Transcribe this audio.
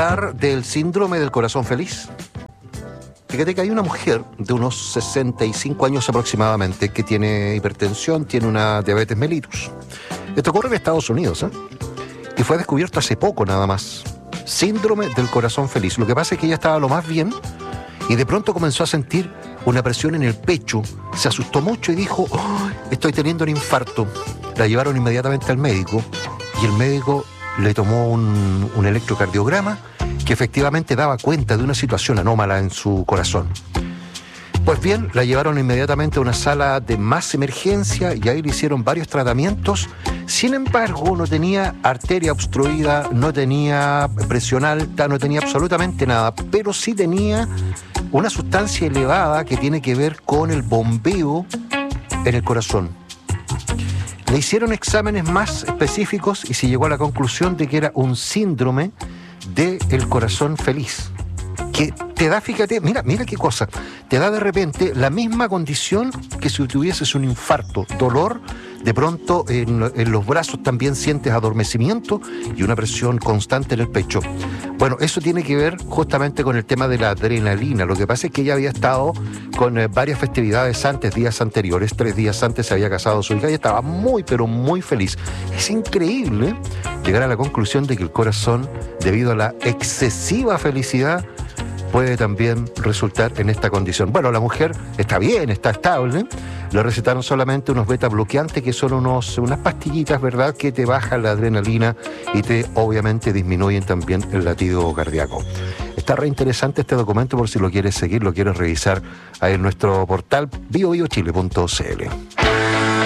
hablar del síndrome del corazón feliz. Fíjate que hay una mujer de unos 65 años aproximadamente que tiene hipertensión, tiene una diabetes mellitus. Esto ocurre en Estados Unidos, y fue descubierto hace poco nada más. Síndrome del corazón feliz. Lo que pasa es que ella estaba lo más bien y de pronto comenzó a sentir una presión en el pecho. Se asustó mucho y dijo: "Oh, estoy teniendo un infarto". La llevaron inmediatamente al médico y el médico le tomó un electrocardiograma que efectivamente daba cuenta de una situación anómala en su corazón. Pues bien, la llevaron inmediatamente a una sala de más emergencia y ahí le hicieron varios tratamientos. Sin embargo, no tenía arteria obstruida, no tenía presión alta, no tenía absolutamente nada, pero sí tenía una sustancia elevada que tiene que ver con el bombeo en el corazón. Le hicieron exámenes más específicos y se llegó a la conclusión de que era un síndrome del corazón feliz. Que te da, fíjate, mira qué cosa, te da de repente la misma condición que si tuvieses un infarto, dolor, de pronto en los brazos también sientes adormecimiento y una presión constante en el pecho. Bueno, eso tiene que ver justamente con el tema de la adrenalina. Lo que pasa es que ella había estado con varias festividades antes, días anteriores, 3 días antes se había casado su hija y estaba muy, pero muy feliz. Es increíble llegar a la conclusión de que el corazón, debido a la excesiva felicidad, puede también resultar en esta condición. Bueno, la mujer está bien, está estable. Le recetaron solamente unos beta bloqueantes, que son unas pastillitas, ¿verdad?, que te bajan la adrenalina y te, obviamente, disminuyen también el latido cardíaco. Está re interesante este documento por si lo quieres seguir, lo quieres revisar ahí en nuestro portal biobiochile.cl.